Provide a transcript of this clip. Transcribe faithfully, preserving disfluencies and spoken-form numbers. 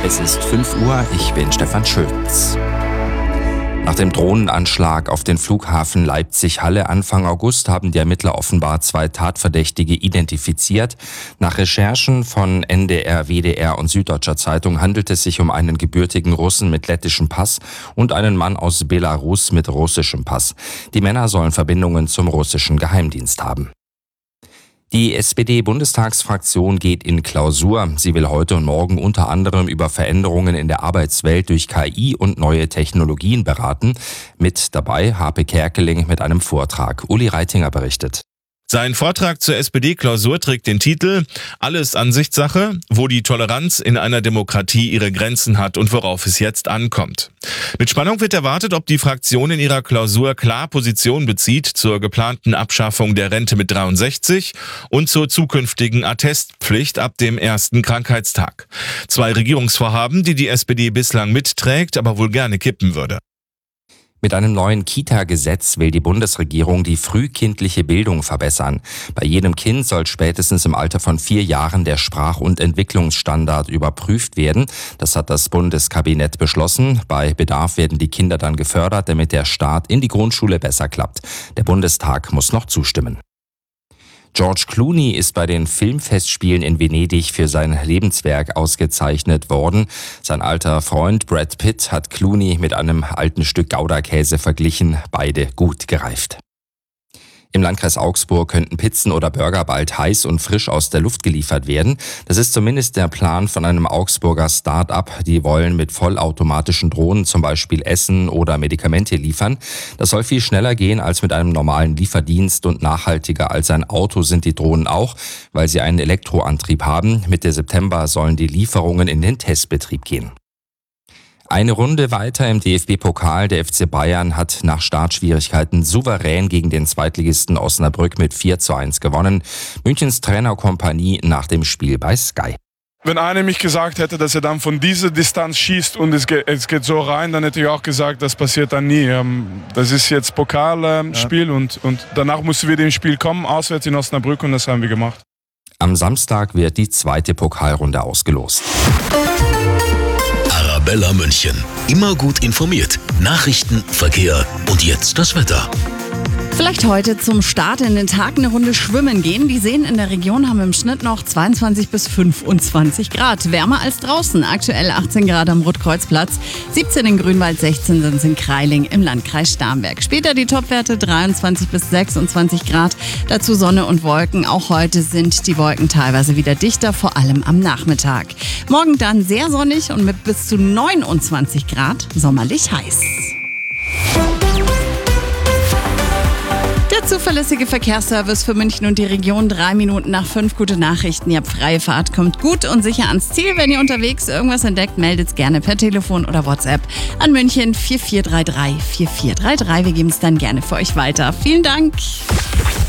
Es ist fünf Uhr, ich bin Stefan Schulz. Nach dem Drohnenanschlag auf den Flughafen Leipzig-Halle Anfang August haben die Ermittler offenbar zwei Tatverdächtige identifiziert. Nach Recherchen von N D R, W D R und Süddeutscher Zeitung handelt es sich um einen gebürtigen Russen mit lettischem Pass und einen Mann aus Belarus mit russischem Pass. Die Männer sollen Verbindungen zum russischen Geheimdienst haben. Die S P D-Bundestagsfraktion geht in Klausur. Sie will heute und morgen unter anderem über Veränderungen in der Arbeitswelt durch K I und neue Technologien beraten. Mit dabei Harpe Kerkeling mit einem Vortrag. Uli Reitinger berichtet. Sein Vortrag zur S P D-Klausur trägt den Titel »Alles Ansichtssache, wo die Toleranz in einer Demokratie ihre Grenzen hat und worauf es jetzt ankommt«. Mit Spannung wird erwartet, ob die Fraktion in ihrer Klausur klar Position bezieht zur geplanten Abschaffung der Rente mit dreiundsechzig und zur zukünftigen Attestpflicht ab dem ersten Krankheitstag. Zwei Regierungsvorhaben, die die S P D bislang mitträgt, aber wohl gerne kippen würde. Mit einem neuen Kita-Gesetz will die Bundesregierung die frühkindliche Bildung verbessern. Bei jedem Kind soll spätestens im Alter von vier Jahren der Sprach- und Entwicklungsstandard überprüft werden. Das hat das Bundeskabinett beschlossen. Bei Bedarf werden die Kinder dann gefördert, damit der Start in die Grundschule besser klappt. Der Bundestag muss noch zustimmen. George Clooney ist bei den Filmfestspielen in Venedig für sein Lebenswerk ausgezeichnet worden. Sein alter Freund Brad Pitt hat Clooney mit einem alten Stück Gouda-Käse verglichen, beide gut gereift. Im Landkreis Augsburg könnten Pizzen oder Burger bald heiß und frisch aus der Luft geliefert werden. Das ist zumindest der Plan von einem Augsburger Start-up. Die wollen mit vollautomatischen Drohnen zum Beispiel Essen oder Medikamente liefern. Das soll viel schneller gehen als mit einem normalen Lieferdienst und nachhaltiger als ein Auto sind die Drohnen auch, weil sie einen Elektroantrieb haben. Mitte September sollen die Lieferungen in den Testbetrieb gehen. Eine Runde weiter im D F B-Pokal. Der F C Bayern hat nach Startschwierigkeiten souverän gegen den Zweitligisten Osnabrück mit vier zu eins gewonnen. Münchens Trainerkompanie nach dem Spiel bei Sky. Wenn einer mich gesagt hätte, dass er dann von dieser Distanz schießt und es geht, es geht so rein, dann hätte ich auch gesagt, das passiert dann nie. Das ist jetzt Pokalspiel ja. und, und danach mussten wir dem Spiel kommen, auswärts in Osnabrück, und das haben wir gemacht. Am Samstag wird die zweite Pokalrunde ausgelost. Arabella München. Immer gut informiert. Nachrichten, Verkehr und jetzt das Wetter. Vielleicht heute zum Start in den Tag eine Runde schwimmen gehen. Die Seen in der Region haben im Schnitt noch zweiundzwanzig bis fünfundzwanzig Grad. Wärmer als draußen. Aktuell achtzehn Grad am Rotkreuzplatz, siebzehn in Grünwald, sechzehn sind es in Kreiling im Landkreis Starnberg. Später die Topwerte dreiundzwanzig bis sechsundzwanzig Grad. Dazu Sonne und Wolken. Auch heute sind die Wolken teilweise wieder dichter, vor allem am Nachmittag. Morgen dann sehr sonnig und mit bis zu neunundzwanzig Grad sommerlich heiß. Der zuverlässige Verkehrsservice für München und die Region. Drei Minuten nach fünf. Gute Nachrichten. Ihr habt freie Fahrt. Kommt gut und sicher ans Ziel. Wenn ihr unterwegs irgendwas entdeckt, meldet es gerne per Telefon oder WhatsApp an München vier vier drei drei vier vier drei drei. Wir geben es dann gerne für euch weiter. Vielen Dank.